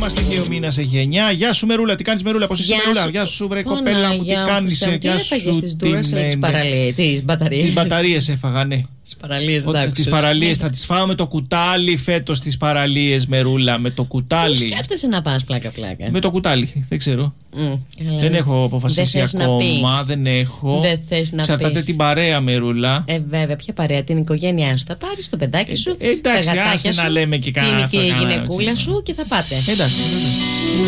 είμαστε και ο μήνας έχει 9. Γεια σου Μερούλα, τι κάνεις Μερούλα, πώς είσαι Μερούλα? Γεια σου βρε κοπέλα μου, τι κάνεις? Τι έφαγες τις Duracell, τις μπαταρίες? Τις μπαταρίες έφαγα, ναι. Τις παραλίες, εντάξει. Τις παραλίες θα τις φάω με το κουτάλι φέτος, τις παραλίες Μερούλα, με το κουτάλι. Πώς σκέφτεσαι να πας πλάκα? Με το κουτάλι, δεν ξέρω. Δεν έχω αποφασίσει ακόμα, δεν έχω. Δεν θες να Εξαρτάται πεις. την παρέα Μερούλα. Βέβαια, ποια παρέα? Την οικογένειά σου. Θα πάρεις το παιδάκι σου, Εντάξει, τα γατάκια άσε σου, να λέμε και κανένα. την γυναικούλα σου και θα πάτε. Εντάξει.